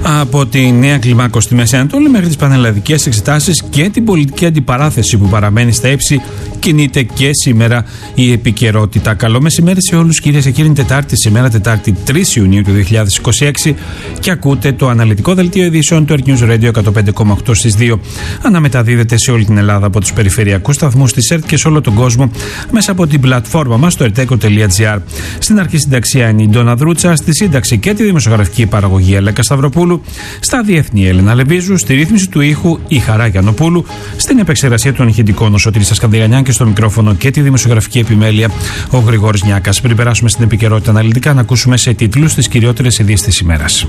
Από τη νέα κλιμάκωση στη Μέση Ανατολή μέχρι τις πανελλαδικές εξετάσεις και την πολιτική αντιπαράθεση που παραμένει στα ύψη, κινείται και σήμερα η επικαιρότητα. Καλό μεσημέρι σε όλους, κυρίες και κύριοι. Τετάρτη, σήμερα Τετάρτη 3 Ιουνίου του 2026, και ακούτε το αναλυτικό δελτίο ειδήσεων του Earth News Radio 105,8 στις 2. Αναμεταδίδεται σε όλη την Ελλάδα από τους περιφερειακούς σταθμούς της ΕΡΤ και σε όλο τον κόσμο μέσα από την πλατφόρμα μας στο erteco.gr. Στην αρχή συνταξία είναι η Ντόνα Δρούτσα, στη σύνταξη και τη δημοσιογραφική παραγωγή Ελέκα Σταυροπούλου, στα διεθνή Έλενα Λεβίζου, στη ρύθμιση του ήχου η Χαρά Γιαννοπούλου, στην επεξεργασία των ηχητικών ο Σωτήρης Ασκανδριανιάν και στο μικρόφωνο και τη δημοσιογραφική επιμέλεια ο Γρηγόρης Νιάκας. Πριν περάσουμε στην επικαιρότητα αναλυτικά, να ακούσουμε σε τίτλους τις κυριότερες ειδήσεις της ημέρας.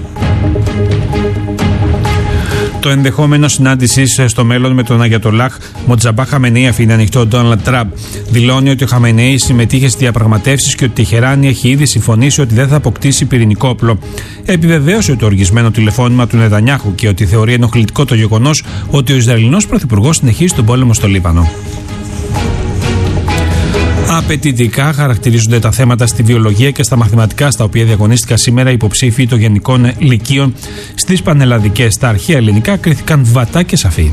Το ενδεχόμενο συνάντηση στο μέλλον με τον Αγιατολάχ Μοτζαμπά Χαμενεϊ αφήνει ανοιχτό ο Ντόναλντ Τραμπ. Δηλώνει ότι ο Χαμενεϊ συμμετείχε στις διαπραγματεύσεις και ότι η Τεχεράνη έχει ήδη συμφωνήσει ότι δεν θα αποκτήσει πυρηνικό όπλο. Επιβεβαίωσε το οργισμένο τηλεφώνημα του Νετανιάχου και ότι θεωρεί ενοχλητικό το γεγονός ότι ο Ισραηλινός πρωθυπουργός συνεχίζει τον πόλεμο στο Λίβανο. Απαιτητικά χαρακτηρίζονται τα θέματα στη βιολογία και στα μαθηματικά, στα οποία διαγωνίστηκαν σήμερα οι υποψήφοι των γενικών λυκείων στις πανελλαδικές. Τα αρχαία ελληνικά κρίθηκαν βατά και σαφή.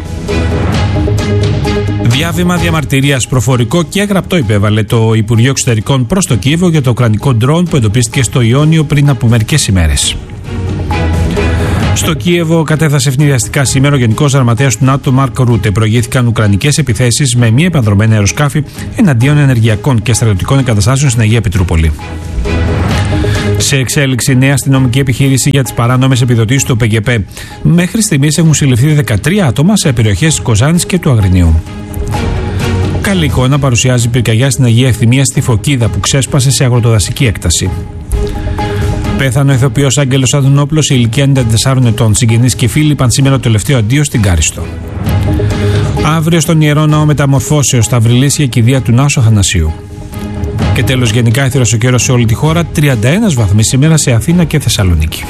Διάβημα διαμαρτυρίας προφορικό και γραπτό υπέβαλε το Υπουργείο Εξωτερικών προς το Κίεβο για το ουκρανικό ντρόουν που εντοπίστηκε στο Ιόνιο πριν από μερικές ημέρες. Στο Κίεβο κατέφθασε ευνηδιαστικά σήμερα ο Γενικός Γραμματέας του ΝΑΤΟ Μάρκ Ρούτε. Προηγήθηκαν ουκρανικές επιθέσεις με μη επανδρομένα αεροσκάφη εναντίον ενεργειακών και στρατιωτικών εγκαταστάσεων στην Αγία Πετρούπολη. Σε εξέλιξη, νέα αστυνομική επιχείρηση για τις παράνομες επιδοτήσεις του ΠΚΠ. Μέχρι στιγμής έχουν συλληφθεί 13 άτομα σε περιοχές της Κοζάνης και του Αγρινίου. Καλή εικόνα παρουσιάζει η πυρκαγιά στην Αγία Ευθυμία στη Φωκίδα που ξέσπασε σε αγροτοδασική έκταση. Πέθανε ο ηθοποιός Άγγελος Αδουνόπουλος σε ηλικία 94 ετών. Συγγενείς και φίλοι είπαν σήμερα το τελευταίο αντίο στην Κάριστο. Αύριο στον Ιερό Ναό Μεταμορφώσεως θα βρυλήσει η κηδεία του Νάσου Αθανασίου. Και τέλος, γενικά έθειρος ο καιρός σε όλη τη χώρα, 31 βαθμοί σήμερα σε Αθήνα και Θεσσαλονίκη.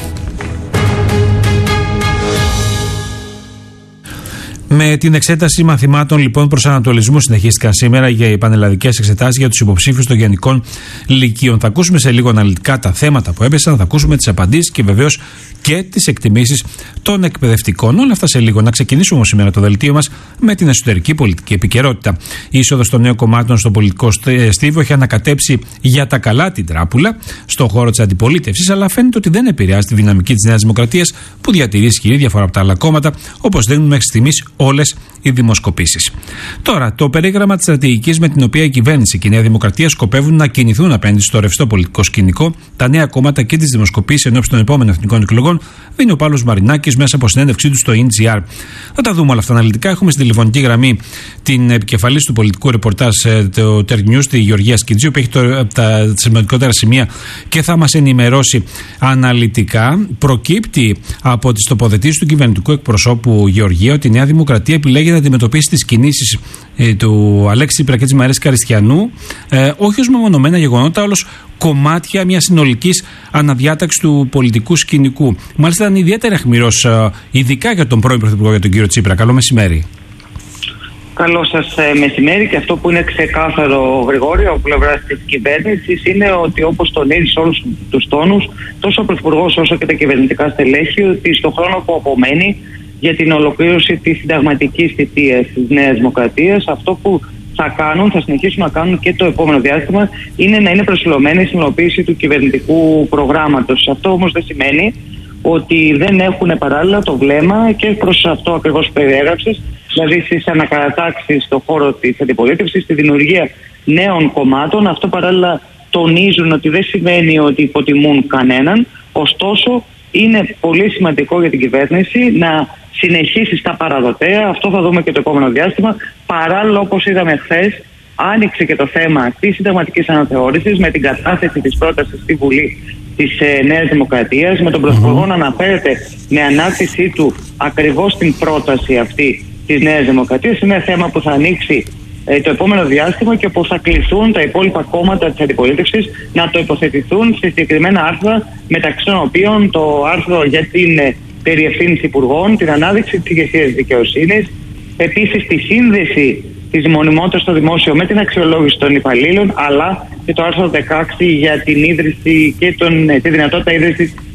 Με την εξέταση μαθημάτων λοιπόν προσανατολισμού συνεχίστηκαν σήμερα για οι πανελλαδικές εξετάσεις για τους υποψήφιους των γενικών λυκείων. Θα ακούσουμε σε λίγο αναλυτικά τα θέματα που έπεσαν, θα ακούσουμε τις απαντήσεις και βεβαίως και τις εκτιμήσεις των εκπαιδευτικών. Όλα αυτά σε λίγο. Να ξεκινήσουμε όμως σήμερα το δελτίο μας με την εσωτερική πολιτική επικαιρότητα. Η είσοδος των νέων κομμάτων στο πολιτικό στίβο έχει ανακατέψει για τα καλά την τράπουλα στον χώρο της αντιπολίτευσης, αλλά φαίνεται ότι δεν επηρεάζει τη δυναμική της Νέας Δημοκρατίας που διατηρεί ισχυρή διαφορά από τα άλλα κόμματα, όπως δείχνουν μέχρι στιγμής όλες οι δημοσκοπήσεις. Τώρα, το περίγραμμα της στρατηγικής με την οποία η κυβέρνηση και η Νέα Δημοκρατία σκοπεύουν να κινηθούν απέναντι στο ρευστό πολιτικό σκηνικό, τα νέα κόμματα και τις δημοσκοπήσεις ενώπιση των επόμενων εθνικών εκλογών, δίνει ο Παύλος Μαρινάκης μέσα από συνέντευξή του στο NGR. Θα τα δούμε όλα αυτά αναλυτικά. Έχουμε στην τηλεφωνική γραμμή την επικεφαλής του πολιτικού ρεπορτάζ του Earth News, τη Γεωργία Σκιτζίου, που έχει τα σημαντικότερα σημεία και θα μας ενημερώσει αναλυτικά. Προκύπτει από τις τοποθετήσεις του κυβερνητικού εκπροσώπου Γεωργία ότι η Νέα Δημοκρατία επιλέγει να αντιμετωπίσει τις κινήσεις του Αλέξη Τσίπρα και της Μαρίας Καριστιανού όχι ως μεμονωμένα γεγονότα, όλος κομμάτια μιας συνολικής αναδιάταξης του πολιτικού σκηνικού. Μάλιστα ήταν ιδιαίτερα αιχμηρός, ειδικά για τον πρώην Πρωθυπουργό, για τον κύριο Τσίπρα. Καλό μεσημέρι. Καλό σας μεσημέρι, και αυτό που είναι ξεκάθαρο, Γρηγόρη, από πλευράς της κυβέρνησης, είναι ότι όπως τονίζει σε όλους τους τόνους, τόσο ο Πρωθυπουργός όσο και τα κυβερνητικά στελέχη, ότι στον χρόνο που απομένει για την ολοκλήρωση της συνταγματικής θητείας της Νέας Δημοκρατίας, αυτό που θα συνεχίσουν να κάνουν και το επόμενο διάστημα, είναι να είναι προσιλωμένοι στην υλοποίηση του κυβερνητικού προγράμματος. Αυτό όμως δεν σημαίνει ότι δεν έχουν παράλληλα το βλέμμα και προς αυτό ακριβώς που περιέγραψες, δηλαδή στις ανακατατάξεις στον χώρο της αντιπολίτευσης, στη δημιουργία νέων κομμάτων. Αυτό παράλληλα τονίζουν ότι δεν σημαίνει ότι υποτιμούν κανέναν, ωστόσο είναι πολύ σημαντικό για την κυβέρνηση να συνεχίσει στα παραδοτέα. Αυτό θα δούμε και το επόμενο διάστημα. Παράλληλα, όπως είδαμε χθες, άνοιξε και το θέμα της συνταγματικής αναθεώρησης με την κατάθεση της πρότασης στη Βουλή της Νέας Δημοκρατίας, με τον Πρωθυπουργό να αναφέρεται με ανάρτησή του ακριβώς την πρόταση αυτή της Νέας Δημοκρατίας. Είναι ένα θέμα που θα ανοίξει το επόμενο διάστημα και που θα κληθούν τα υπόλοιπα κόμματα της αντιπολίτευσης να το υποθετηθούν σε συγκεκριμένα άρθρα, μεταξύ των οποίων το άρθρο για την περιευθύνηση υπουργών, την ανάδειξη της ηγεσίας δικαιοσύνης, επίσης τη σύνδεση της μονιμότητας στο δημόσιο με την αξιολόγηση των υπαλλήλων, αλλά και το άρθρο 16 για την ίδρυση και τη δυνατότητα ίδρυσης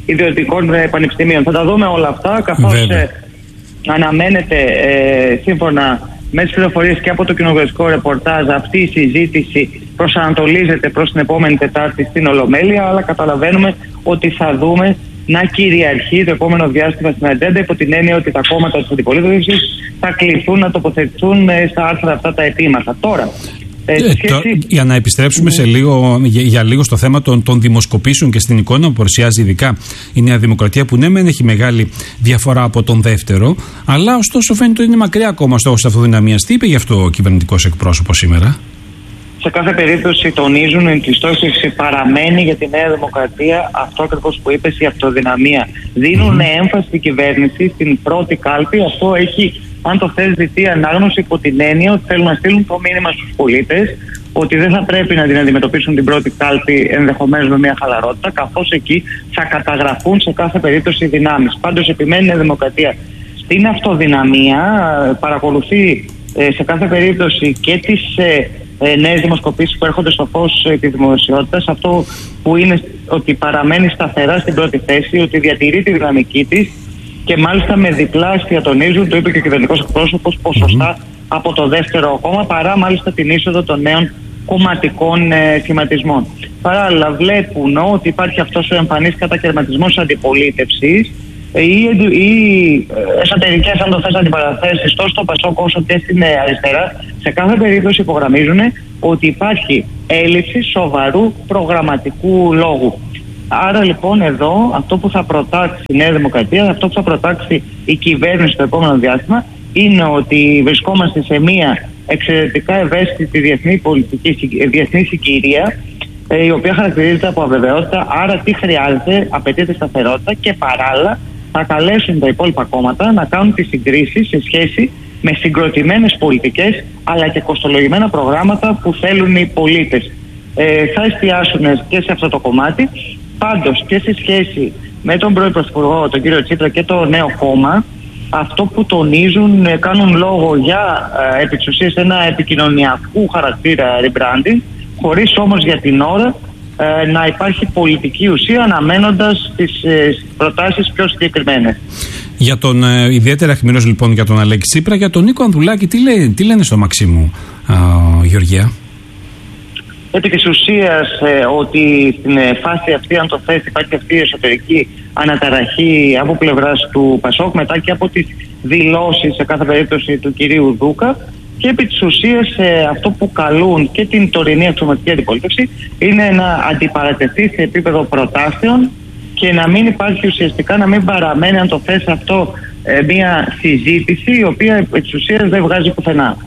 ιδιωτικών πανεπιστημίων. Θα τα δούμε όλα αυτά, καθώς αναμένεται σύμφωνα με τις πληροφορίες και από το κοινοβουλευτικό ρεπορτάζ αυτή η συζήτηση προσανατολίζεται προς την επόμενη Τετάρτη στην Ολομέλεια, αλλά καταλαβαίνουμε ότι θα δούμε να κυριαρχεί το επόμενο διάστημα στην ατζέντα, υπό την έννοια ότι τα κόμματα της αντιπολίτευσης θα κληθούν να τοποθετηθούν στα άρθρα αυτά τα αιτήματα. Τώρα, για να επιστρέψουμε για λίγο στο θέμα των δημοσκοπήσεων και στην εικόνα που παρουσιάζει ειδικά η Νέα Δημοκρατία, που ναι μεν έχει μεγάλη διαφορά από τον δεύτερο, αλλά ωστόσο φαίνεται ότι είναι μακριά ακόμα στόχος της αυτοδυναμίας. Τι είπε γι' αυτό ο κυβερνητικός εκπρόσωπος σήμερα? Σε κάθε περίπτωση τονίζουν ότι η στόχευση παραμένει για τη Νέα Δημοκρατία αυτό ακριβώς που είπες, η αυτοδυναμία. Δίνουν έμφαση στην κυβέρνηση στην πρώτη κάλπη. Αυτό έχει, αν το θες, διτή ανάγνωση, υπό την έννοια ότι θέλουν να στείλουν το μήνυμα στους πολίτες ότι δεν θα πρέπει να την αντιμετωπίσουν την πρώτη κάλπη ενδεχομένως με μια χαλαρότητα, καθώς εκεί θα καταγραφούν σε κάθε περίπτωση οι δυνάμεις. Πάντως επιμένει η Νέα Δημοκρατία στην αυτοδυναμία, παρακολουθεί σε κάθε περίπτωση και τις νέες δημοσκοπήσεις που έρχονται στο φως της δημοσιότητας. Αυτό που είναι ότι παραμένει σταθερά στην πρώτη θέση, ότι διατηρεί τη δυναμική της και μάλιστα με διπλάσια, τονίζουν, το είπε και ο κυβερνητικός εκπρόσωπος, ποσοστά από το δεύτερο κόμμα, παρά μάλιστα την είσοδο των νέων κομματικών σχηματισμών. Παράλληλα βλέπουν ότι υπάρχει αυτός ο εμφανής κατακαιρματισμός αντιπολίτευσης, οι εσωτερικές, αν το θες, αντιπαραθέσεις τόσο στο ΠΑΣΟΚ όσο και στην αριστερά. Σε κάθε περίπτωση υπογραμμίζουν ότι υπάρχει έλλειψη σοβαρού προγραμματικού λόγου. Άρα λοιπόν εδώ αυτό που θα προτάξει η Νέα Δημοκρατία, αυτό που θα προτάξει η κυβέρνηση στο επόμενο διάστημα, είναι ότι βρισκόμαστε σε μια εξαιρετικά ευαίσθητη διεθνή συγκυρία, η οποία χαρακτηρίζεται από αβεβαιότητα. Άρα τι χρειάζεται? Απαιτείται σταθερότητα και παράλληλα θα καλέσουν τα υπόλοιπα κόμματα να κάνουν τις συγκρίσεις σε σχέση με συγκροτημένες πολιτικές αλλά και κοστολογημένα προγράμματα που θέλουν οι πολίτες. Θα εστιάσουν και σε αυτό το κομμάτι. Πάντως και σε σχέση με τον πρώην Πρωθυπουργό, τον κύριο Τσίπρα, και το νέο κόμμα, αυτό που τονίζουν, κάνουν λόγο για επί της ουσίας ένα επικοινωνιακού χαρακτήρα rebranding, χωρίς όμως για την ώρα να υπάρχει πολιτική ουσία, αναμένοντας τις προτάσεις πιο συγκεκριμένες. Για τον ιδιαίτερα αιχμηρός λοιπόν για τον Αλέξη Τσίπρα, για τον Νίκο Ανδρουλάκη, τι λένε στο Μαξίμου, Γεωργία? Επί της ουσίας ότι στην φάση αυτή, αν το θες, υπάρχει αυτή η εσωτερική αναταραχή από πλευράς του ΠΑΣΟΚ, μετά και από τις δηλώσεις σε κάθε περίπτωση του κυρίου Δούκα, και επί της ουσίας αυτό που καλούν και την τωρινή αξιωματική αντιπολίτευση είναι να αντιπαρατεθεί σε επίπεδο προτάσεων και να μην υπάρχει ουσιαστικά, να μην παραμένει, αν το θες αυτό, μια συζήτηση η οποία επί της ουσίας δεν βγάζει πουθενά.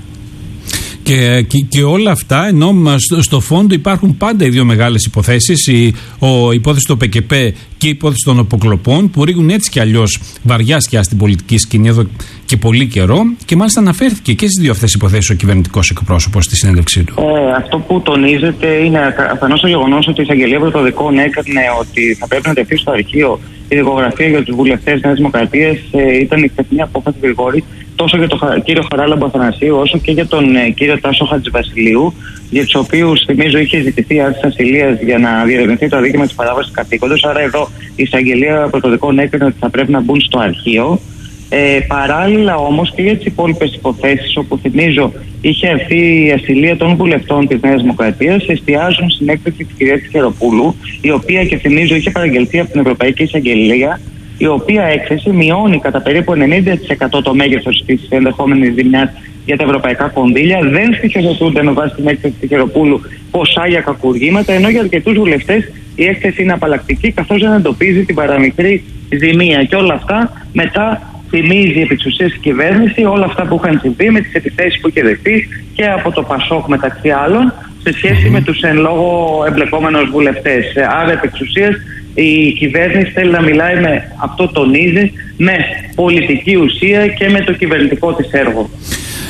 Και όλα αυτά, ενώ στο φόντο υπάρχουν πάντα οι δύο μεγάλες υποθέσεις, η υπόθεση του ΠΚΠ και η υπόθεση των αποκλοπών, που ρίχνουν έτσι κι αλλιώς βαριά σκιά στην πολιτική σκηνή εδώ και πολύ καιρό, και μάλιστα αναφέρθηκε και στις δύο αυτές υποθέσεις ο κυβερνητικός εκπρόσωπος στη συνέντευξή του. Αυτό που τονίζεται είναι αφενός το γεγονός ότι η Εισαγγελία Πρωτοδικών έκανε ότι θα πρέπει να τεθεί στο αρχείο η δικογραφία για τους βουλευτές Νέας Δημοκρατίας. Ήταν η χθεσινή απόφαση Γρηγόρη, τόσο για τον κύριο Χαράλαμπο Αθανασίου όσο και για τον κύριο Τάσο Χατζηβασιλείου, για τους οποίους, θυμίζω, είχε ζητηθεί άρση ασυλίας για να διερευνηθεί το αδίκημα της παράβασης καθήκοντος. Άρα εδώ η Εισαγγελία Πρωτοδικών έκανε ότι θα πρέπει να μπουν στο αρχείο. Παράλληλα όμως και για τις υπόλοιπες υποθέσεις, όπου θυμίζω είχε έρθει η ασυλία των βουλευτών της Νέας Δημοκρατίας, εστιάζουν στην έκθεση της κυρίας Χεροπούλου, η οποία, και θυμίζω, είχε παραγγελθεί από την Ευρωπαϊκή Εισαγγελία, η οποία έκθεση μειώνει κατά περίπου 90% το μέγεθος της ενδεχόμενης ζημιάς για τα ευρωπαϊκά κονδύλια. Δεν στοιχειοθετούνται με βάση την έκθεση της Χεροπούλου ποσά για κακουργήματα, ενώ για αρκετούς βουλευτές η έκθεση είναι απαλλακτική, καθώς δεν εντοπίζει την παραμικρή ζημία. Και όλα αυτά μετά θυμίζει επί της ουσίας η κυβέρνηση όλα αυτά που είχαν συμβεί με τις επιθέσεις που είχε δεχτεί και από το ΠΑΣΟΚ μεταξύ άλλων σε σχέση με τους εν λόγω εμπλεκόμενους βουλευτές. Άρα επί της ουσίας η κυβέρνηση θέλει να μιλάει, με αυτό τονίζει, με πολιτική ουσία και με το κυβερνητικό της έργο.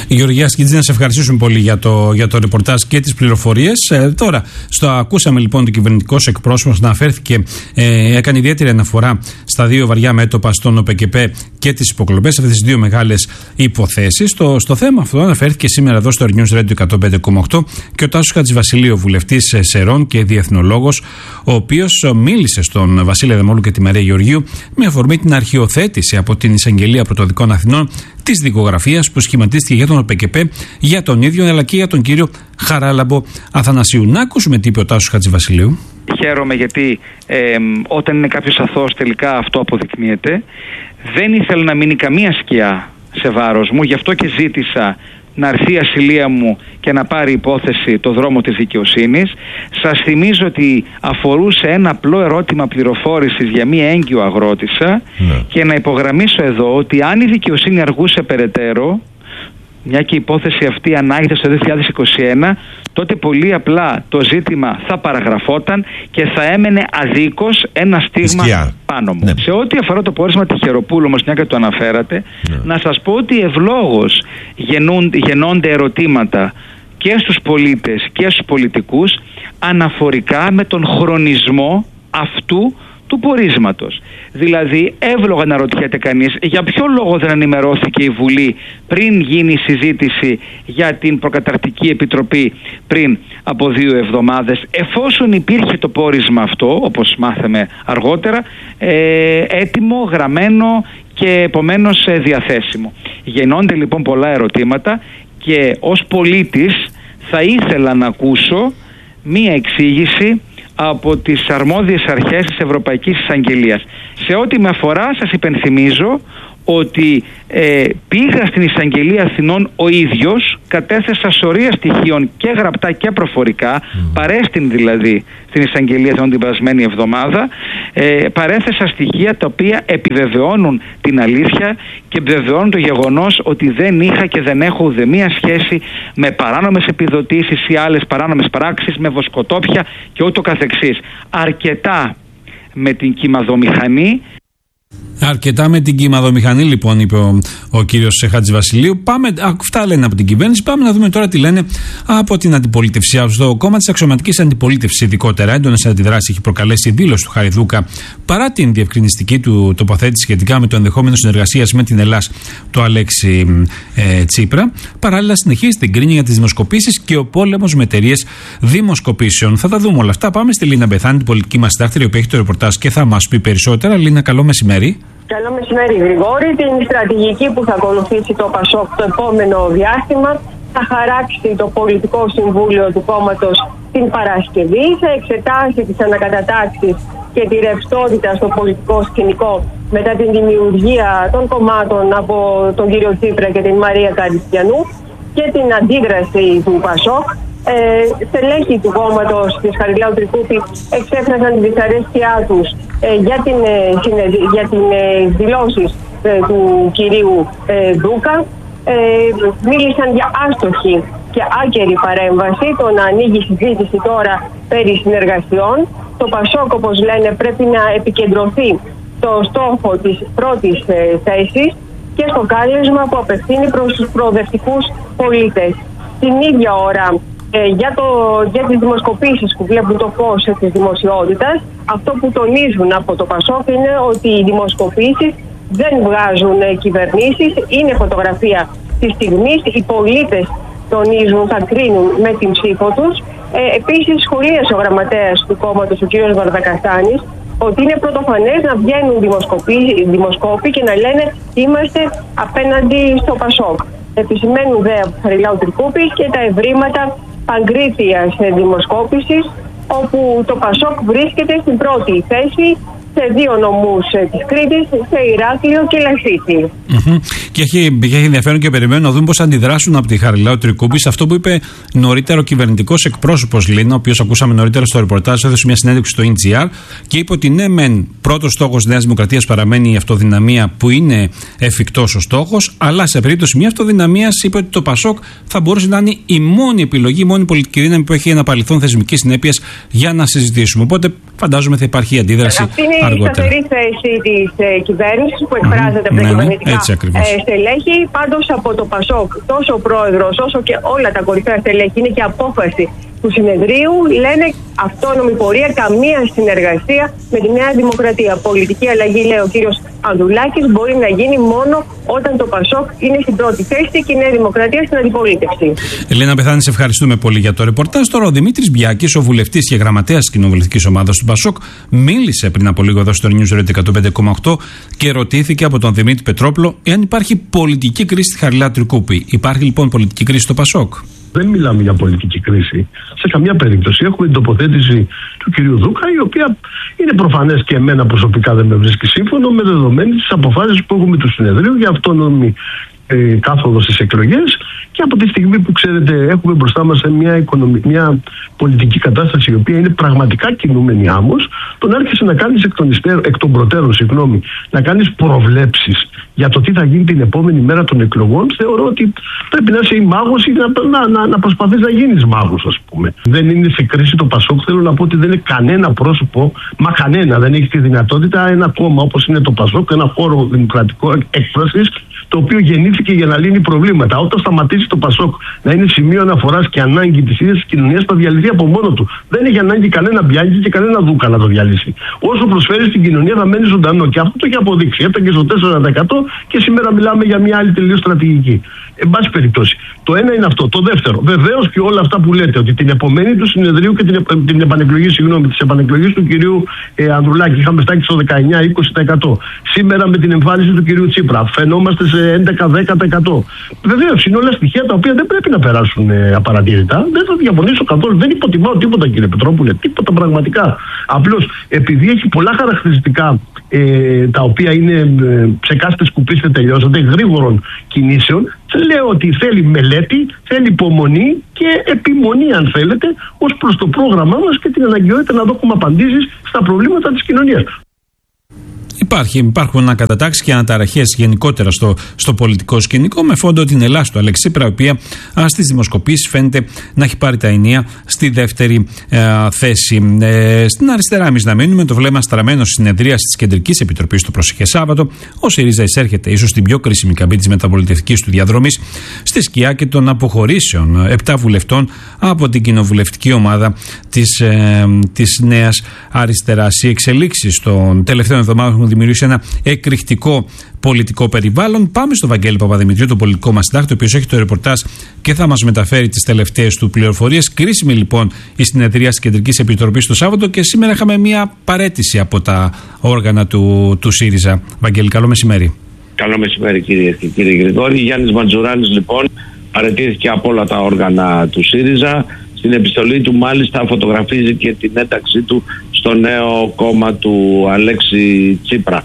Γεωργία Σκιτζή, να σε ευχαριστήσουμε πολύ για το ρεπορτάζ και τις πληροφορίες. Τώρα, ακούσαμε λοιπόν τον κυβερνητικός εκπρόσωπος να αναφέρθηκε, έκανε ιδιαίτερη αναφορά στα δύο βαριά μέτωπα, στον ΟΠΕΚΕΠΕ και τις υποκλοπές, αυτές τις δύο μεγάλες υποθέσεις. Στο θέμα αυτό αναφέρθηκε σήμερα εδώ στο News Radio 105,8 και ο Τάσος Χατζηβασιλείου, βουλευτής Σερών και διεθνολόγος, ο οποίος μίλησε στον Βασίλη Αδαμόλου και τη Μαρία Γεωργίου με αφορμή την αρχιοθέτηση από την Εισαγγελία Πρωτοδικών Αθηνών της δικογραφίας που σχηματίστηκε για τον ΟΠΕΚΕΠΕ, για τον ίδιο αλλά και για τον κύριο Χαράλαμπο Αθανασίου. Να ακούσουμε τι είπε ο Τάσος Χατζηβασιλείου. Χαίρομαι γιατί όταν είναι κάποιος αθώος τελικά αυτό αποδεικνύεται. Δεν ήθελα να μείνει καμία σκιά σε βάρος μου, γι' αυτό και ζήτησα να έρθει η ασυλία μου και να πάρει υπόθεση το δρόμο της δικαιοσύνης. Σας θυμίζω ότι αφορούσε ένα απλό ερώτημα πληροφόρησης για μία έγκυο αγρότισσα και να υπογραμμίσω εδώ ότι αν η δικαιοσύνη αργούσε περαιτέρω, μια και η υπόθεση αυτή ανάγεται στο 2021, τότε πολύ απλά το ζήτημα θα παραγραφόταν και θα έμενε αδίκως ένα στίγμα πάνω μου. Σε ό,τι αφορά το πόρισμα Τυχεροπούλου, όμως, μια και το αναφέρατε, να σας πω ότι ευλόγως γεννώνται ερωτήματα και στους πολίτες και στους πολιτικούς αναφορικά με τον χρονισμό αυτού του πορίσματος. Δηλαδή, εύλογα να ρωτιέται κανείς για ποιο λόγο δεν ενημερώθηκε η Βουλή πριν γίνει η συζήτηση για την προκαταρκτική επιτροπή πριν από 2 εβδομάδες, εφόσον υπήρχε το πόρισμα αυτό, όπως μάθαμε αργότερα, έτοιμο, γραμμένο και επομένως διαθέσιμο. Γεννώνται λοιπόν πολλά ερωτήματα και ως πολίτης θα ήθελα να ακούσω μία εξήγηση από τις αρμόδιες αρχές της Ευρωπαϊκής Εισαγγελίας. Σε ό,τι με αφορά, σας υπενθυμίζω ότι πήγα στην Εισαγγελία Αθηνών ο ίδιος, κατέθεσα σωρία στοιχείων και γραπτά και προφορικά, παρέστην δηλαδή στην Εισαγγελία Αθηνών την περασμένη εβδομάδα, παρέθεσα στοιχεία τα οποία επιβεβαιώνουν την αλήθεια και επιβεβαιώνουν το γεγονός ότι δεν είχα και δεν έχω ουδεμία σχέση με παράνομες επιδοτήσεις ή άλλες παράνομες πράξεις, με βοσκοτόπια και ούτω καθεξής. Αρκετά με την κυμαδομηχανή. Αρκετά με την κυμαδομηχανή, λοιπόν, είπε ο κύριος Χατζηβασιλείου. Αυτά λένε από την κυβέρνηση. Πάμε να δούμε τώρα τι λένε από την αντιπολίτευση. Στο κόμμα της αξιωματικής αντιπολίτευσης, ειδικότερα, έντονες αντιδράσεις έχει προκαλέσει η δήλωση του Χαριδούκα παρά την διευκρινιστική του τοποθέτηση σχετικά με το ενδεχόμενο συνεργασίας με την Ελλάς του Αλέξη Τσίπρα. Παράλληλα, συνεχίζει την κρίνη για τις δημοσκοπήσεις και ο πόλεμος με εταιρείες δημοσκοπήσεων. Θα τα δούμε όλα αυτά. Πάμε στη Λίνα Μπεθάνη, την πολιτική μας συντάκτρια, η οποία έχει το ρεπορτάζ και θα μας πει περισσότερα. Λίνα, καλό μεσημέρι. Καλό μεσημέρι, Γρηγόρη. Την στρατηγική που θα ακολουθήσει το ΠΑΣΟΚ το επόμενο διάστημα θα χαράξει το πολιτικό συμβούλιο του κόμματος την Παρασκευή. Θα εξετάσει τις ανακατατάξεις και τη ρευστότητα στο πολιτικό σκηνικό μετά την δημιουργία των κομμάτων από τον κύριο Τσίπρα και την Μαρία Καριστιανού και την αντίδραση του ΠΑΣΟΚ. Στελέχη του κόμματος της Χαριλάου Τρικούπη εξέφρασαν τη δυσαρέσκειά τους για τις δηλώσεις του κυρίου Δούκα. Μίλησαν για άστοχη και άκερη παρέμβαση, το να ανοίγει συζήτηση τώρα περί συνεργασιών. Το ΠΑΣΟΚ, όπως λένε, πρέπει να επικεντρωθεί στο στόχο της πρώτης θέσης και στο κάλεσμα που απευθύνει προς τους προοδευτικούς πολίτες. Την ίδια ώρα, για τις δημοσκοπήσεις που βλέπουν το φως της δημοσιότητας, αυτό που τονίζουν από το ΠΑΣΟΚ είναι ότι οι δημοσκοπήσεις δεν βγάζουν κυβερνήσεις, είναι φωτογραφία της στιγμής, οι πολίτες τονίζουν, θα κρίνουν με την ψήφο τους. Επίσης σχολίασε ο γραμματέας του κόμματος, ο κ. Βαρδακαστάνης, ότι είναι πρωτοφανές να βγαίνουν δημοσκόποι και να λένε είμαστε απέναντι στο ΠΑΣΟΚ. Επισημαίνουν δε από Χαριλάου Τρικούπης και τα ευρήματα παγκρίτιας δημοσκόπησης, όπου το ΠΑΣΟΚ βρίσκεται στην πρώτη θέση σε 2 νομούς της Κρήτης, σε Ηράκλειο και Λασίθι. Και έχει ενδιαφέρον και περιμένω να δούμε πώς αντιδράσουν από τη Χαριλάου Τρικούπη σε αυτό που είπε νωρίτερα ο κυβερνητικός εκπρόσωπος Λίνα, ο οποίος ακούσαμε νωρίτερα στο ρεπορτάζ, έδωσε μια συνέντευξη στο NGR και είπε ότι ναι, μεν πρώτος στόχος Νέας Δημοκρατίας παραμένει η αυτοδυναμία, που είναι εφικτός ο στόχος, αλλά σε περίπτωση μια αυτοδυναμίας είπε ότι το ΠΑΣΟΚ θα μπορούσε να είναι η μόνη επιλογή, η μόνη πολιτική δύναμη που έχει ένα παρελθόν θεσμικής συνέπειας για να συζητήσουμε. Οπότε φαντάζομαι θα υπάρχει αντίδραση σταθερή θέση της κυβέρνησης που εκφράζεται από τα κυβερνητικά στελέχη. Πάντως από το ΠΑΣΟΚ, τόσο ο πρόεδρος όσο και όλα τα κορυφαία στελέχη, είναι και απόφαση του συνεδρίου, λένε αυτόνομη πορεία, καμία συνεργασία με τη Νέα Δημοκρατία. Πολιτική αλλαγή, λέει ο κύριος Ανδρουλάκης, μπορεί να γίνει μόνο όταν το ΠΑΣΟΚ είναι στην πρώτη θέση και η Νέα Δημοκρατία στην αντιπολίτευση. Ελένα Πεθάνη, σε ευχαριστούμε πολύ για το ρεπορτάζ. Τώρα ο Δημήτρης Μπιάκης, ο βουλευτής και γραμματέας της κοινοβουλευτικής ομάδας του ΠΑΣΟΚ, μίλησε πριν από λίγο εδώ στο News Radio 105,8 και ρωτήθηκε από τον Δημήτρη Πετρόπουλο εάν υπάρχει πολιτική κρίση στη Χαριλάου Τρικούπη. Υπάρχει λοιπόν πολιτική κρίση στο ΠΑΣΟΚ? Δεν μιλάμε για πολιτική κρίση σε καμία περίπτωση. Έχουμε την τοποθέτηση του κυρίου Δούκα, η οποία είναι προφανές και εμένα προσωπικά δεν με βρίσκει σύμφωνο με δεδομένη τις αποφάσεις που έχουμε του συνεδρίου για αυτόνομη κάθοδο στις εκλογές, και από τη στιγμή που ξέρετε έχουμε μπροστά μας μια πολιτική κατάσταση η οποία είναι πραγματικά κινούμενη άμμος, τον άρχισε να κάνεις εκ των προτέρων να κάνεις προβλέψεις για το τι θα γίνει την επόμενη μέρα των εκλογών, θεωρώ ότι πρέπει να είσαι μάγος ή να προσπαθείς να γίνεις μάγος, ας πούμε. Δεν είναι σε κρίση το ΠΑΣΟΚ. Θέλω να πω ότι δεν είναι κανένα πρόσωπο, μα κανένα δεν έχει τη δυνατότητα, ένα κόμμα όπως είναι το ΠΑΣΟΚ, ένα χώρο δημοκρατικό έκφρασης, το οποίο γεννήθηκε για να λύνει προβλήματα. Όταν σταματήσει το ΠΑΣΟΚ να είναι σημείο αναφοράς και ανάγκη της ίδιας της κοινωνίας, θα διαλυθεί από μόνο του. Δεν έχει ανάγκη κανένα Μπιάκη και κανένα Δούκα να το διαλύσει. Όσο προσφέρει στην κοινωνία θα μένει ζωντανό. Και αυτό το έχει αποδείξει. Έφταγε στο 4% και σήμερα μιλάμε για μια άλλη τελείως στρατηγική. Εν πάση περιπτώσει. Το ένα είναι αυτό. Το δεύτερο, βεβαίως και όλα αυτά που λέτε, ότι την επομένη του συνεδρίου και την επανεκλογή, της επανεκλογής του κυρίου Ανδρουλάκη είχαμε φτάσει στο 19-20%. Σήμερα με την εμφάνιση του κυρίου Τσίπρα φαινόμαστε σε 11-10%. Βεβαίως είναι όλα στοιχεία τα οποία δεν πρέπει να περάσουν απαρατήρητα. Δεν θα διαφωνήσω καθόλου. Δεν υποτιμάω τίποτα, κύριε Πετρόπουλε. Τίποτα πραγματικά. Απλώς επειδή έχει πολλά χαρακτηριστικά τα οποία είναι ψεκάστε, σκουπίστε, τελειώσατε, γρήγορων κινήσεων, λέω ότι θέλει μελέτη, θέλει υπομονή και επιμονή, αν θέλετε, ως προς το πρόγραμμά μας και την αναγκαιότητα να δώσουμε απαντήσεις στα προβλήματα της κοινωνίας. Υπάρχουν ανακατατάξεις και αναταραχές γενικότερα στο πολιτικό σκηνικό, με φόντο την Ελλάδα του Αλέξη Τσίπρα, η οποία στις δημοσκοπήσεις φαίνεται να έχει πάρει τα ενία στη δεύτερη θέση. Στην αριστερά, εμείς να μείνουμε το βλέμμα στραμμένο στη συνεδρίαση της Κεντρικής Επιτροπής το προσεχές Σάββατο. Ο ΣΥΡΙΖΑ εισέρχεται ίσως στην πιο κρίσιμη καμπή της μεταπολιτευτικής του διαδρομής, στη σκιά και των αποχωρήσεων 7 βουλευτών από την κοινοβουλευτική ομάδα της Νέας Αριστεράς. Οι εξελίξεις των τελευταίων εβδομάδων έχουν δημιουργήσει ένα εκρηκτικό πολιτικό περιβάλλον. Πάμε στο Βαγγέλη Παπαδημητρίου, το πολιτικό μας συντάκτη, ο οποίος έχει το ρεπορτάζ και θα μας μεταφέρει τις τελευταίες του πληροφορίες. Κρίσιμη λοιπόν η συνεδρία της Κεντρικής Επιτροπής το Σάββατο και σήμερα είχαμε μια παραίτηση από τα όργανα του ΣΥΡΙΖΑ. Βαγγέλη, καλό μεσημέρι. Καλό μεσημέρι, κυρίες και κύριοι Γρηγόρη. Γιάννης Μαντζουράνης λοιπόν παραιτήθηκε από όλα τα όργανα του ΣΥΡΙΖΑ. Στην επιστολή του μάλιστα φωτογραφίζει και την ένταξή του στο νέο κόμμα του Αλέξη Τσίπρα.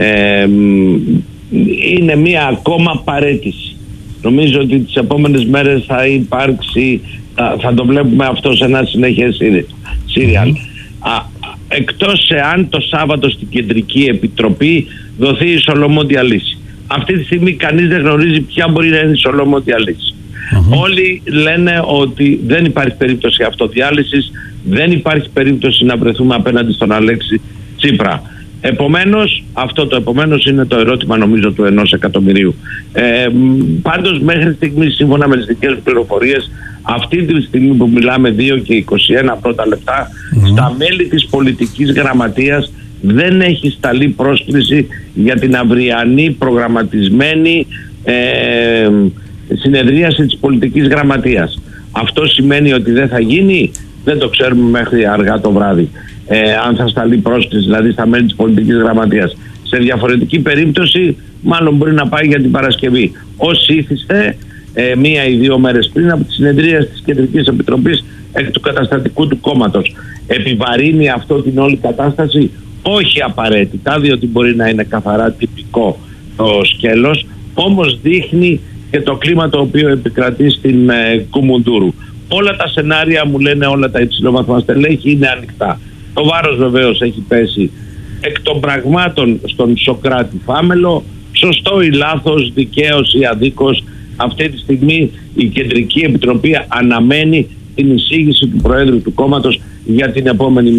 Είναι μια ακόμα παραίτηση. Νομίζω ότι τις επόμενες μέρες θα υπάρξει, θα το βλέπουμε αυτό σε ένα συνέχεια σύριαλ. Εκτός εάν το Σάββατο στην Κεντρική Επιτροπή δοθεί η σολομόντια λύση. Αυτή τη στιγμή κανείς δεν γνωρίζει ποια μπορεί να είναι η σολομόντια λύση. Όλοι λένε ότι δεν υπάρχει περίπτωση αυτοδιάλυσης, δεν υπάρχει περίπτωση να βρεθούμε απέναντι στον Αλέξη Τσίπρα. Επομένως, αυτό το επομένως είναι το ερώτημα νομίζω του 1 εκατομμυρίου. Πάντως μέχρι στιγμή, σύμφωνα με τις δικές πληροφορίες, αυτή τη στιγμή που μιλάμε 2 και 21 πρώτα λεπτά, στα μέλη της πολιτικής γραμματείας δεν έχει σταλεί πρόσκληση για την αυριανή προγραμματισμένη συνεδρίαση της πολιτικής γραμματείας. Αυτό σημαίνει ότι δεν θα γίνει, δεν το ξέρουμε μέχρι αργά το βράδυ. Αν θα σταλεί πρόσκληση δηλαδή στα μέλη της πολιτικής γραμματείας. Σε διαφορετική περίπτωση μάλλον μπορεί να πάει για την Παρασκευή. Όσοι ήθιστε 1 ή 2 μέρες πριν από τη συνεδρία της Κεντρικής Επιτροπής εκ του καταστατικού του κόμματος. Επιβαρύνει αυτό την όλη κατάσταση? Όχι απαραίτητα, διότι μπορεί να είναι καθαρά τυπικό το σκέλος, όμως δείχνει και το κλίμα το οποίο επικρατεί στην Κουμουντούρου. Όλα τα σενάρια μου λένε, όλα τα υψηλόβαθμα στελέχη είναι ανοιχτά. Το βάρος βεβαίως έχει πέσει εκ των πραγμάτων στον Σοκράτη Φάμελο. Σωστό ή λάθος, δικαίος ή αδίκος, αυτή τη στιγμή η Κεντρική Επιτροπή αναμένει την εισήγηση του Προέδρου του κόμματος για την επόμενη μέρα.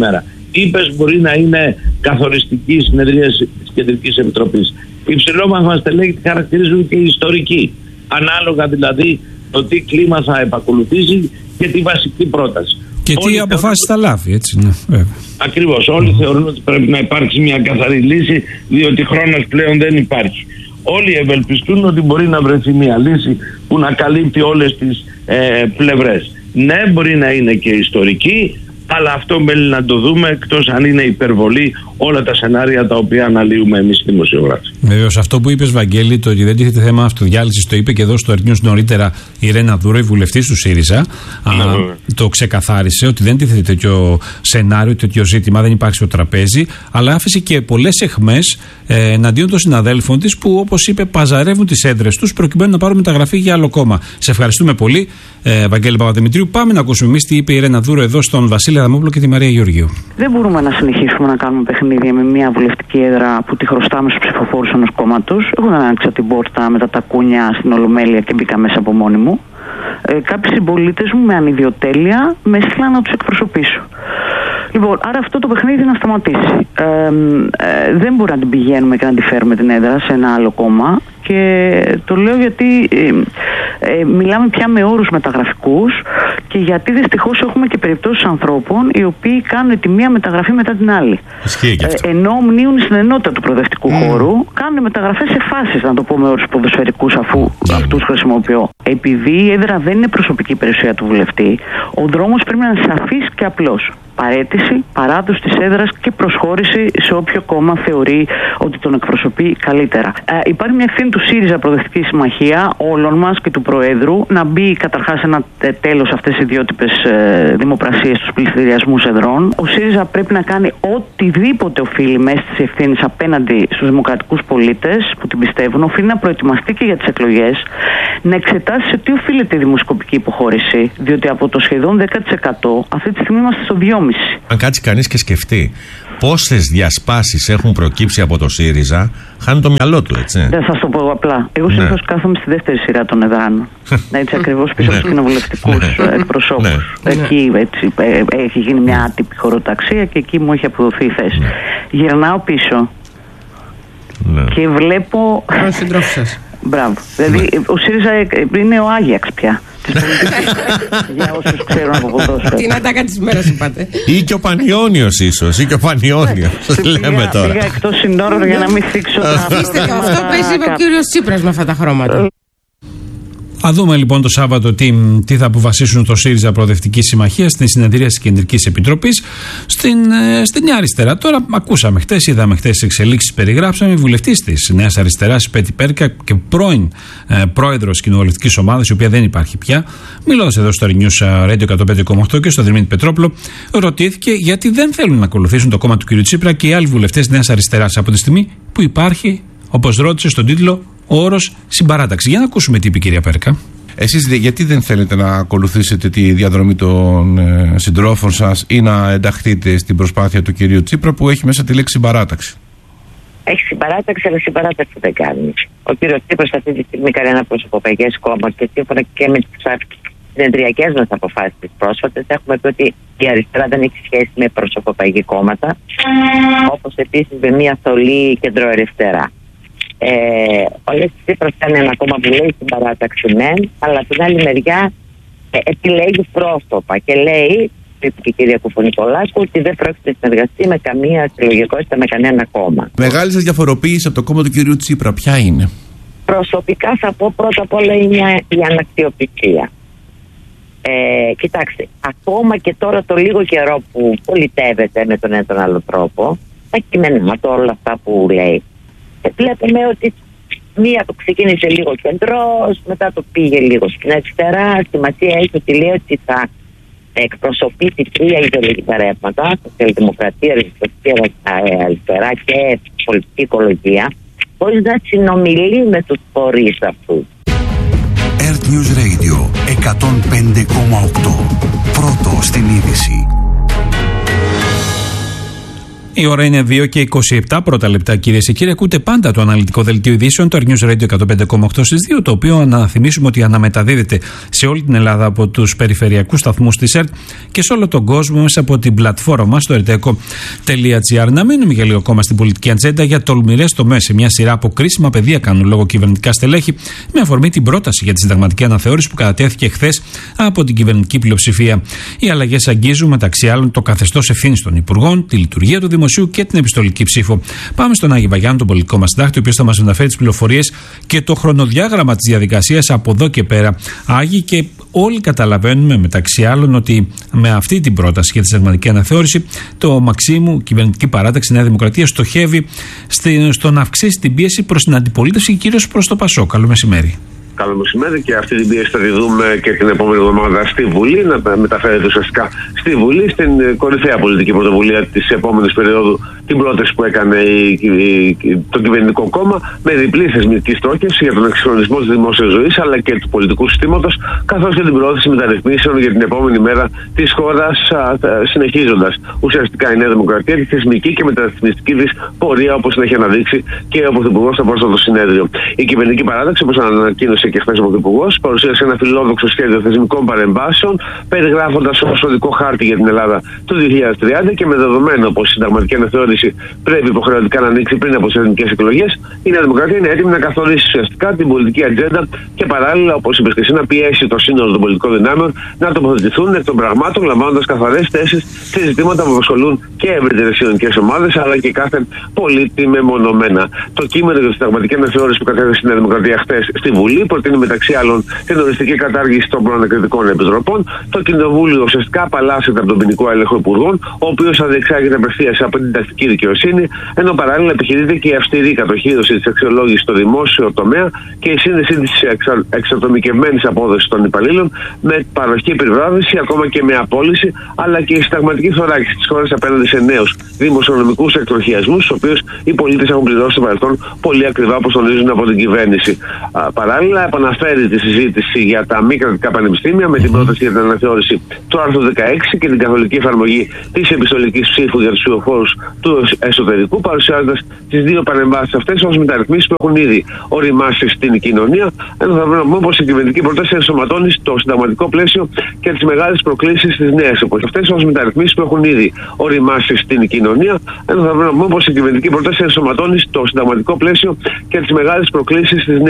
είπες μπορεί να είναι καθοριστική η συνεδρίαση της Κεντρικής Επιτροπής. Οι υψηλόμαθμα στελέχη τη χαρακτηρίζουν και οι ιστορικοί. Ανάλογα δηλαδή το τι κλίμα θα επακολουθήσει και τη βασική πρόταση. Και τι αποφάσεις θα λάβει, έτσι, ναι. Ακριβώς. Όλοι θεωρούν ότι πρέπει να υπάρξει μια καθαρή λύση, διότι χρόνος πλέον δεν υπάρχει. Όλοι ευελπιστούν ότι μπορεί να βρεθεί μια λύση που να καλύπτει όλες τις πλευρές. Ναι, μπορεί να είναι και ιστορική, αλλά αυτό μένει να το δούμε, εκτός αν είναι υπερβολή όλα τα σενάρια τα οποία αναλύουμε εμείς οι δημοσιογράφοι. Βεβαίως, αυτό που είπες, Βαγγέλη, το ότι δεν τίθεται θέμα αυτοδιάλυσης, το είπε και εδώ στο Earth News νωρίτερα η Ρένα Δούρο, η βουλευτής του ΣΥΡΙΖΑ. Το ξεκαθάρισε ότι δεν τίθεται τέτοιο σενάριο, τέτοιο ζήτημα, δεν υπάρχει στο τραπέζι, αλλά άφησε και πολλές αιχμές εναντίον των συναδέλφων της που, όπως είπε, παζαρεύουν τις έδρες τους προκειμένου να πάρουν μεταγραφή για άλλο κόμμα. Σε ευχαριστούμε πολύ, Βαγγέλη Παπαδημητρίου. Πάμε να ακούσουμε εμείς τι είπε η Ρένα Δούρο εδώ στον Βασίλη Αδαμόπουλο και τη Μαρία Γεωργίου. Δεν μπορούμε να συνεχίσουμε να κάνουμε παιχνίδια με μια βουλευτική έδρα που τη χρωστάμε στους ψηφοφόρους ενός κόμματος. Εγώ δεν άνοιξα την πόρτα με τα τακούνια στην Ολομέλεια και μπήκα μέσα από μόνη μου. Κάποιοι συμπολίτες μου με ανιδιοτέλεια με έστειλαν να τους εκπροσωπήσω. Λοιπόν, άρα αυτό το παιχνίδι να σταματήσει. Δεν μπορούμε να την πηγαίνουμε και να τη φέρουμε την έδρα σε ένα άλλο κόμμα. Και το λέω γιατί μιλάμε πια με όρους μεταγραφικούς και γιατί δυστυχώς έχουμε και περιπτώσεις ανθρώπων οι οποίοι κάνουν τη μία μεταγραφή μετά την άλλη. Ενώ μνήουν στην ενότητα του προοδευτικού χώρου, κάνουν μεταγραφές σε φάσεις, να το πω με όρους ποδοσφαιρικούς, αφού αυτούς χρησιμοποιώ. Επειδή η έδρα δεν είναι προσωπική περιουσία του βουλευτή, ο δρόμος πρέπει να είναι σαφής και απλός. Παρέτηση, παράδοση της έδρας και προσχώρηση σε όποιο κόμμα θεωρεί ότι τον εκπροσωπεί καλύτερα. Υπάρχει μια ευθύνη του ΣΥΡΙΖΑ Προοδευτική Συμμαχία, όλων μας και του Προέδρου, να μπει καταρχάς ένα τέλος σε αυτές τις ιδιότυπες δημοπρασίες, στους πληθυριασμούς εδρών. Ο ΣΥΡΙΖΑ πρέπει να κάνει οτιδήποτε οφείλει μέσα στις ευθύνες απέναντι στους δημοκρατικούς πολίτες που την πιστεύουν. Οφείλει να προετοιμαστεί και για τις εκλογές, να εξετάσει σε τι οφείλεται η δημοσκοπική υποχώρηση, διότι από το σχεδόν 10% αυτή τη στιγμή είμαστε στο 2,5%. Αν κάτσει κανείς και σκεφτεί πόσες διασπάσεις έχουν προκύψει από το ΣΥΡΙΖΑ, χάνει το μυαλό του, έτσι. Δεν θα σας το πω εγώ απλά. Εγώ συνήθως κάθομαι στη δεύτερη σειρά των εδράνων. Έτσι ακριβώς πίσω από τους κοινοβουλευτικούς εκπροσώπους. Εκεί έτσι, έχει γίνει μια άτυπη χωροταξία και εκεί μου έχει αποδοθεί η θέση. Γυρνάω πίσω και βλέπω. Τον συντρόφο σας. Μπράβο. Δηλαδή ο ΣΥΡΙΖΑ είναι ο Άγιαξ πια. Για όσους ξέρουν από ποδόσφαιρο. Την ατάκα της μέρας είπατε. Ή και ο Πανιόνιος ίσως. Ή και ο Πανιόνιος. Λέμε τώρα. Πήγα εκτός συνόρων για να μην θίξω τα αυτό παίζει ο κύριος Τσίπρας με αυτά τα χρώματα. Θα δούμε λοιπόν το Σάββατο τι θα αποφασίσουν το ΣΥΡΙΖΑ Προοδευτική Συμμαχία στην συνεδρία της Κεντρικής Επιτροπής στην Νέα Αριστερά. Τώρα ακούσαμε χτες, είδαμε χτες τις εξελίξεις, περιγράψαμε. Η βουλευτής της Νέας Αριστεράς, η Πέτη Πέρκα, και πρώην πρόεδρος κοινοβουλευτικής ομάδας, η οποία δεν υπάρχει πια, μιλώντας εδώ στο News Radio 105,8 και στο Δημήτρη Πετρόπουλο, ρωτήθηκε γιατί δεν θέλουν να ακολουθήσουν το κόμμα του κ. Τσίπρα και οι άλλοι βουλευτές της Νέας Αριστεράς από τη στιγμή που υπάρχει, όπως ρώτησε στον τίτλο, ο όρος συμπαράταξη. Για να ακούσουμε τι είπε η κυρία Πέρκα. Εσείς γιατί δεν θέλετε να ακολουθήσετε τη διαδρομή των συντρόφων σας ή να ενταχθείτε στην προσπάθεια του κυρίου Τσίπρα που έχει μέσα τη λέξη συμπαράταξη? Έχει συμπαράταξη, αλλά συμπαράταξη δεν κάνει. Ο κύριος Τσίπρας αυτή τη στιγμή κάνει ένα προσωποπαγές κόμμα και σύμφωνα και με τις συνεδριακές μας αποφάσεις τις πρόσφατες έχουμε πει ότι η αριστερά δεν έχει σχέση με προσωποπαγή κόμματα, όπως επίσης με μια θολή κεντροαριστερά. Ο Αλέξης Τσίπρας κάνει ένα κόμμα που λέει συμπαράταξη μεν, αλλά από την άλλη μεριά επιλέγει πρόσωπα και λέει, είπε και η κυρία Κουφονικολάκου, ότι δεν πρόκειται να συνεργαστεί με καμία συλλογικότητα με κανένα κόμμα. Μεγάλη σας διαφοροποίηση από το κόμμα του κυρίου Τσίπρα ποια είναι? Προσωπικά θα πω πρώτα απ' όλα είναι η αναξιοπιστία. Κοιτάξτε, ακόμα και τώρα το λίγο καιρό που πολιτεύεται με τον ένα τον άλλο τρόπο, τα κείμενά του, όλα αυτά που λέει, βλέπουμε ότι μία το ξεκίνησε λίγο κεντρός, μετά το πήγε λίγο στην αριστερά. Σημασία έχει ότι λέει ότι θα εκπροσωπήσει τρία ιδεολογικά ρεύματα, σοσιαλδημοκρατία, αριστερά και πολιτική οικολογία, χωρίς να συνομιλεί με τους φορείς αυτούς. Earth News Radio 105,8. Πρώτο στην είδηση. Η ώρα είναι 2 και 27 πρώτα λεπτά, κυρίες και κύριοι. Ακούτε πάντα το αναλυτικό δελτίο ειδήσεων, το News Radio 105,8 στις 2, το οποίο να θυμίσουμε ότι αναμεταδίδεται σε όλη την Ελλάδα από τους περιφερειακούς σταθμούς της ΕΡΤ και σε όλο τον κόσμο μέσα από την πλατφόρμα μας, το erteco.gr. Να μείνουμε για λίγο ακόμα στην πολιτική ατζέντα για τολμηρές τομές. Σε μια σειρά από κρίσιμα πεδία κάνουν λόγο κυβερνητικά στελέχη, με αφορμή την πρόταση για τη συνταγματική αναθεώρηση που κατατέθηκε χθες από την κυβερνητική πλειοψηφία. Οι αλλαγές αγγίζουν μεταξύ άλλων το καθεστώς ευθύνης των υπουργών, τη λειτουργία του δημοσίου και την επιστολική ψήφο. Πάμε στον Άγιο Βαγιάννη, τον πολιτικό μας συντάκτη, ο οποίος θα μας μεταφέρει τις πληροφορίες και το χρονοδιάγραμμα της διαδικασίας από εδώ και πέρα. Άγιοι, και όλοι καταλαβαίνουμε μεταξύ άλλων ότι με αυτή την πρόταση για τη συνταγματική αναθεώρηση, το Μαξίμου, κυβερνητική παράταξη Νέα Δημοκρατία, στοχεύει στο να αυξήσει την πίεση προς την αντιπολίτευση και κυρίως προς το ΠΑΣΟΚ. Καλό μεσημέρι. Καλό μεσημέρι, και αυτή την πίεση θα τη δούμε και την επόμενη εβδομάδα στη Βουλή, να μεταφέρεται ουσιαστικά στη Βουλή, στην κορυφαία πολιτική πρωτοβουλία της επόμενης περίοδου, την πρόταση που έκανε το κυβερνητικό κόμμα με διπλή θεσμική στόχευση για τον εξυγχρονισμό της δημόσιας ζωής αλλά και του πολιτικού συστήματος, καθώς και την προώθηση μεταρρυθμίσεων για την επόμενη μέρα της χώρας, συνεχίζοντας ουσιαστικά η Νέα Δημοκρατία τη θεσμική και μεταρρυθμιστική της πορεία, όπως την έχει αναδείξει και ο Πρωθυπουργός στο πρόσφατο συνέδριο. Η κυβερνητική παράταξη, όπως ανακοίνωσε και χθες ο Πρωθυπουργός, παρουσίασε ένα φιλόδοξο σχέδιο θεσμικών παρεμβάσεων, περιγράφοντας ως οδικό χάρτη για την Ελλάδα το 2030 και με δεδομένο πως η συνταγματική αναθεώρηση πρέπει υποχρεωτικά να ανοίξει πριν από τις εθνικές εκλογές, η Νέα Δημοκρατία είναι έτοιμη να καθορίσει ουσιαστικά την πολιτική ατζέντα και παράλληλα, όπως είπε και εσύ, να πιέσει το σύνολο των πολιτικών δυνάμεων να τοποθετηθούν εκ των πραγμάτων, λαμβάνοντας καθαρές θέσεις σε ζητήματα που απασχολούν και ευρύτερες κοινωνικές ομάδες αλλά και κάθε πολίτη μεμονωμένα. Το κείμενο για τη συνταγματική αναθεώρηση που κατέθεσε η Νέα Δημοκρατία χθες στη Βουλή προτείνει μεταξύ άλλων την οριστική κατάργηση των προανακριτικών επιτροπών. Το Κοινοβούλιο ουσιαστικά απαλλάσσεται από τον ποινικό έλεγχο υπουργών, ο οποίος θα διεξάγεται απευθείας από την τακτική δικαιοσύνη, ενώ παράλληλα επιχειρείται και η αυστηρή κατοχήρωση της αξιολόγησης στο δημόσιο τομέα και η σύνδεση της εξατομικευμένης απόδοσης των υπαλλήλων με παροχή επιβράβευση, ακόμα και με απόλυση, αλλά και η συνταγματική θωράκιση της χώρας απέναντι σε νέους δημοσιονομικούς εκτροχιασμούς, τους οποίους οι πολίτες έχουν πληρώσει στο παρελθόν πολύ ακριβά, όπως τονίζουν από την κυβέρνηση. Παράλληλα, επαναφέρει τη συζήτηση για τα μη κρατικά πανεπιστήμια με την πρόταση για την αναθεώρηση του άρθρου 16 και την καθολική εφαρμογή της επιστολικής ψήφου για τους ψηφοφόρους του εσωτερικού, παρουσιάζοντας τις δύο παρεμβάσεις αυτές ως μεταρρυθμίσεις που έχουν ήδη οριμάσει στην κοινωνία. Ενώ θα βρούμε πως η κυβερνητική πρόταση ενσωματώνει στο συνταγματικό πλαίσιο και τις μεγάλες προκλήσεις της νέας εποχής. Αυτές ως μεταρρυθμίσεις που έχουν ήδη οριμάσει στην κοινωνία. Ενώ θα βρούμε πως η κυβερνητική πρόταση ενσωματώνει στο συνταγματικό πλαίσιο και τις μεγάλες προκλήσεις της νέας